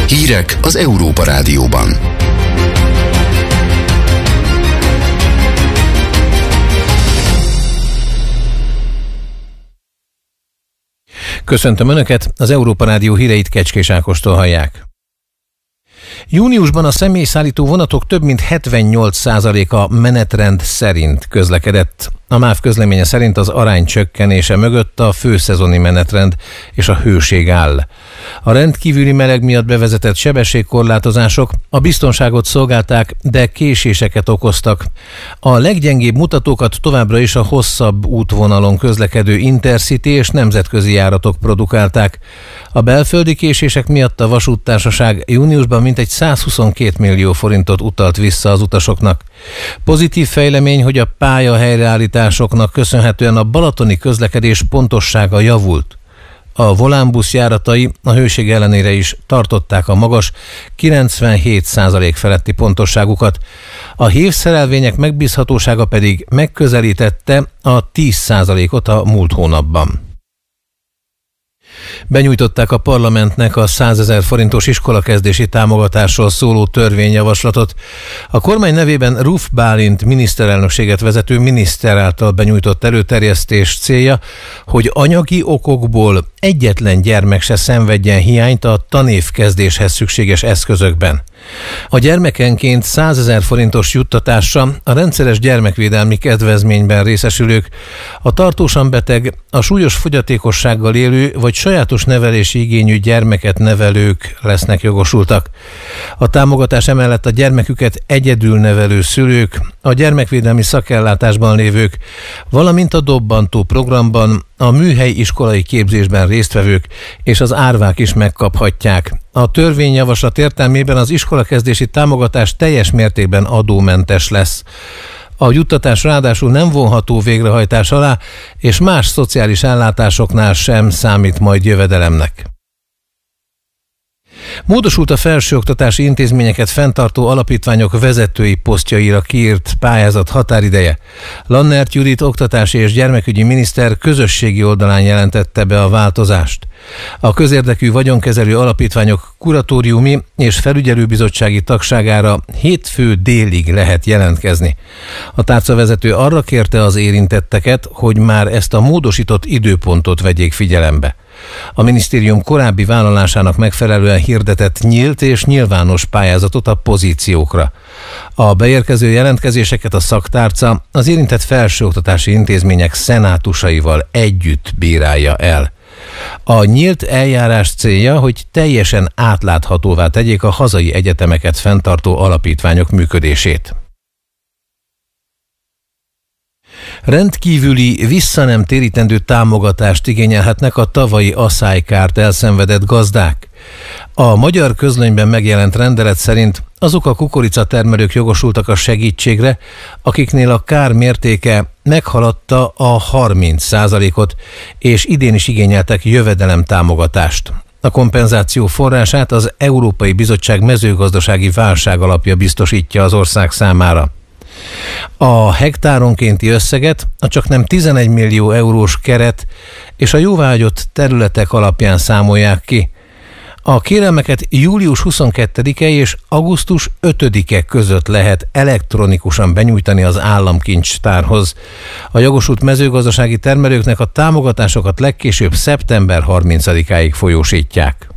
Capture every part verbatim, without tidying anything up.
Hírek az Európa Rádióban. Köszöntöm Önöket, az Európa Rádió híreit Kecskés Ákostól hallják. Júniusban a személyszállító vonatok több mint hetvennyolc százaléka menetrend szerint közlekedett. A MÁV közleménye szerint az arány csökkenése mögött a főszezoni menetrend és a hőség áll. A rendkívüli meleg miatt bevezetett sebességkorlátozások a biztonságot szolgálták, de késéseket okoztak. A leggyengébb mutatókat továbbra is a hosszabb útvonalon közlekedő Intercity és nemzetközi járatok produkálták. A belföldi késések miatt a vasúttársaság júniusban mintegy százhuszonkettő millió forintot utalt vissza az utasoknak. Pozitív fejlemény, hogy a pálya helyreállításoknak köszönhetően a balatoni közlekedés pontossága javult. A volánbusz járatai a hőség ellenére is tartották a magas kilencvenhét százalék feletti pontosságukat. A hívszerelvények megbízhatósága pedig megközelítette a tíz százalékot a múlt hónapban. Benyújtották a parlamentnek a százezer forintos iskolakezdési támogatásról szóló törvényjavaslatot. A kormány nevében Ruf Bálint miniszterelnökséget vezető miniszter által benyújtott előterjesztés célja, hogy anyagi okokból egyetlen gyermek se szenvedjen hiányt a tanévkezdéshez szükséges eszközökben. A gyermekenként százezer forintos juttatásra a rendszeres gyermekvédelmi kedvezményben részesülők, a tartósan beteg, a súlyos fogyatékossággal élő vagy sajátos nevelési igényű gyermeket nevelők lesznek jogosultak. A támogatás emellett a gyermeküket egyedül nevelő szülők, a gyermekvédelmi szakellátásban lévők, valamint a dobbantó programban a műhelyi iskolai képzésben résztvevők és az árvák is megkaphatják. A törvényjavaslat értelmében az iskolakezdési támogatás teljes mértékben adómentes lesz. A juttatás ráadásul nem vonható végrehajtás alá, és más szociális ellátásoknál sem számít majd jövedelemnek. Módosult a felsőoktatási intézményeket fenntartó alapítványok vezetői posztjaira kiírt pályázat határideje. Lannert Judit oktatási és gyermekügyi miniszter közösségi oldalán jelentette be a változást. A közérdekű vagyonkezelő alapítványok kuratóriumi és felügyelőbizottsági tagságára hétfő délig lehet jelentkezni. A tárcavezető arra kérte az érintetteket, hogy már ezt a módosított időpontot vegyék figyelembe. A minisztérium korábbi vállalásának megfelelően hirdetett nyílt és nyilvános pályázatot a pozíciókra. A beérkező jelentkezéseket a szaktárca az érintett felsőoktatási intézmények szenátusaival együtt bírálja el. A nyílt eljárás célja, hogy teljesen átláthatóvá tegyék a hazai egyetemeket fenntartó alapítványok működését. Rendkívüli, vissza nem térítendő támogatást igényelhetnek a tavalyi aszálykárt elszenvedett gazdák. A magyar közlönyben megjelent rendelet szerint azok a kukoricatermelők jogosultak a segítségre, akiknél a kár mértéke meghaladta a harminc százalékot, és idén is igényeltek jövedelemtámogatást. A kompenzáció forrását az Európai Bizottság mezőgazdasági válságalapja biztosítja az ország számára. A hektáronkénti összeget a csaknem tizenegy millió eurós keret és a jóváhagyott területek alapján számolják ki. A kérelmeket július huszonkettedike és augusztus ötödike között lehet elektronikusan benyújtani az államkincstárhoz. A jogosult mezőgazdasági termelőknek a támogatásokat legkésőbb szeptember harmincadikáig folyósítják.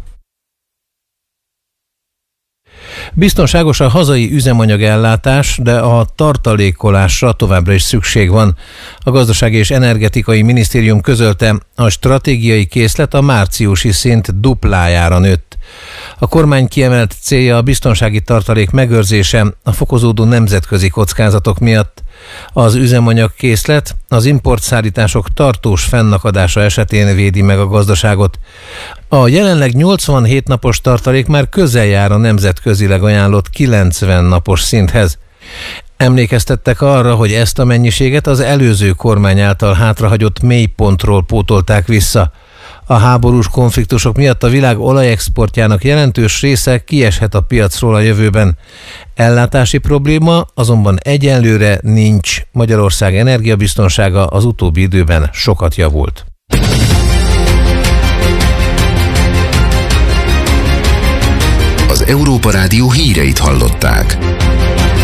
Biztonságos a hazai üzemanyagellátás, de a tartalékolásra továbbra is szükség van. A Gazdasági és Energetikai Minisztérium közölte, a stratégiai készlet a márciusi szint duplájára nőtt. A kormány kiemelt célja a biztonsági tartalék megőrzése a fokozódó nemzetközi kockázatok miatt. Az üzemanyagkészlet az importszállítások tartós fennakadása esetén védi meg a gazdaságot. A jelenleg nyolcvanhét napos tartalék már közel jár a nemzetközileg ajánlott kilencven napos szinthez. Emlékeztettek arra, hogy ezt a mennyiséget az előző kormány által hátrahagyott mélypontról pótolták vissza. A háborús konfliktusok miatt a világ olajexportjának jelentős része kieshet a piacról a jövőben. Ellátási probléma azonban egyelőre nincs. Magyarország energiabiztonsága az utóbbi időben sokat javult. Európa Rádió híreit hallották.